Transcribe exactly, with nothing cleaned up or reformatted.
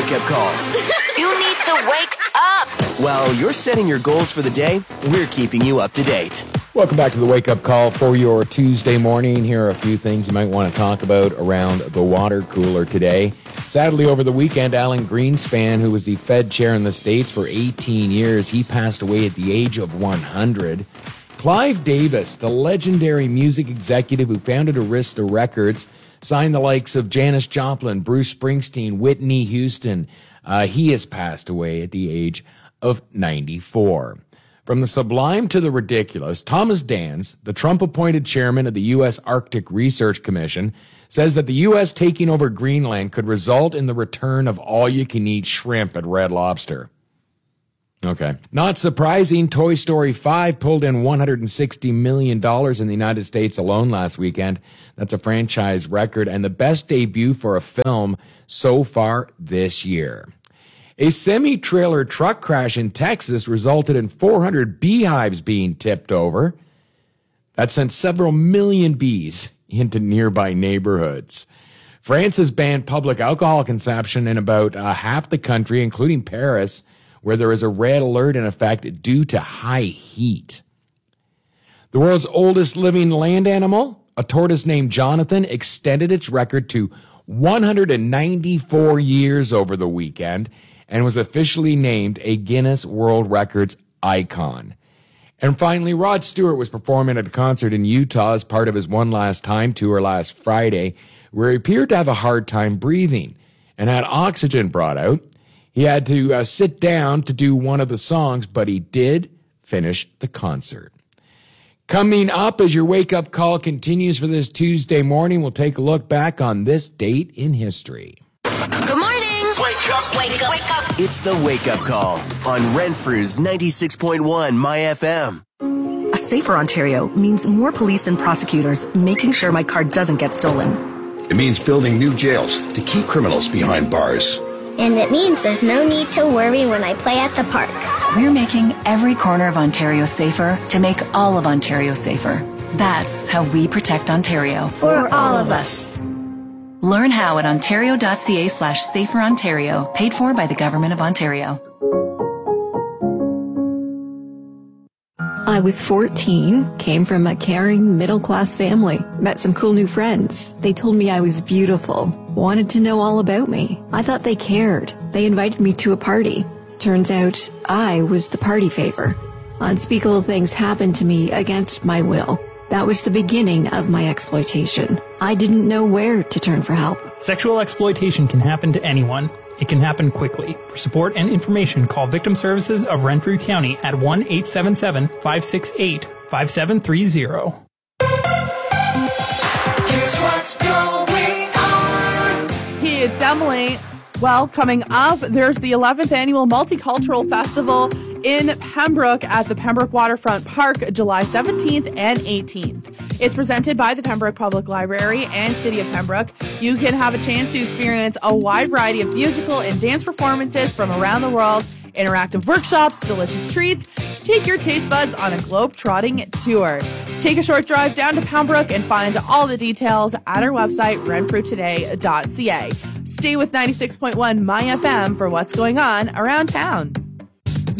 wake-up call. You need to wake up. While you're setting your goals for the day, we're keeping you up to date. Welcome back to the Wake Up Call for your Tuesday morning. Here are a few things you might want to talk about around the water cooler today. Sadly, over the weekend, Alan Greenspan, who was the Fed chair in the States for eighteen years, he passed away at the age of one hundred. Clive Davis, the legendary music executive who founded Arista Records, signed the likes of Janis Joplin, Bruce Springsteen, Whitney Houston. Uh, he has passed away at the age of ninety-four. From the sublime to the ridiculous, Thomas Dans, the Trump-appointed chairman of the U S Arctic Research Commission, says that the U S taking over Greenland could result in the return of all-you-can-eat shrimp at Red Lobster. Okay. Not surprising, Toy Story five pulled in one hundred sixty million dollars in the United States alone last weekend. That's a franchise record and the best debut for a film so far this year. A semi-trailer truck crash in Texas resulted in four hundred beehives being tipped over. That sent several million bees into nearby neighborhoods. France has banned public alcohol consumption in about uh, half the country, including Paris, where there is a red alert in effect due to high heat. The world's oldest living land animal, a tortoise named Jonathan, extended its record to one hundred ninety-four years over the weekend and was officially named a Guinness World Records icon. And finally, Rod Stewart was performing at a concert in Utah as part of his One Last Time tour last Friday, where he appeared to have a hard time breathing and had oxygen brought out. He had to uh, sit down to do one of the songs, but he did finish the concert. Coming up as your wake-up call continues for this Tuesday morning, we'll take a look back on this date in history. Good morning. Wake up. Wake up. Wake up. It's the wake-up call on Renfrew's ninety-six point one My F M. A safer Ontario means more police and prosecutors making sure my car doesn't get stolen. It means building new jails to keep criminals behind bars. And it means there's no need to worry when I play at the park. We're making every corner of Ontario safer to make all of Ontario safer. That's how we protect Ontario. For all of us. Learn how at ontario.ca slash safer Ontario, paid for by the Government of Ontario. I was fourteen, came from a caring middle-class family, met some cool new friends. They told me I was beautiful, wanted to know all about me. I thought they cared. They invited me to a party. Turns out I was the party favor. Unspeakable things happened to me against my will. That was the beginning of my exploitation. I didn't know where to turn for help. Sexual exploitation can happen to anyone. It can happen quickly. For support and information, call Victim Services of Renfrew County at one eight seven seven, five six eight, five seven three zero. Here's what's going on. Hey, it's Emily. Well, coming up, there's the eleventh Annual Multicultural Festival in Pembroke at the Pembroke Waterfront Park, July seventeenth and eighteenth. It's presented by the Pembroke Public Library and City of Pembroke. You can have a chance to experience a wide variety of musical and dance performances from around the world, interactive workshops, delicious treats, to take your taste buds on a globe-trotting tour. Take a short drive down to Pembroke and find all the details at our website, renfrew today dot c a. Stay with ninety-six point one My F M for what's going on around town.